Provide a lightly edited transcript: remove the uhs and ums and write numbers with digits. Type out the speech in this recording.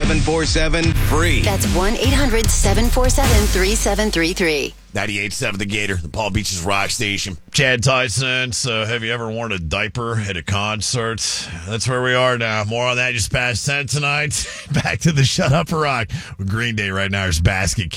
1-800-747-FREE. That's 1-800-747-3733. 98.7 The Gator, the Palm Beaches Rock Station. Chad Tyson, so have you ever worn a diaper at a concert? That's where we are now. More on that just past 10 tonight. Back to the Shut Up Rock with Green Day right now. There's Basket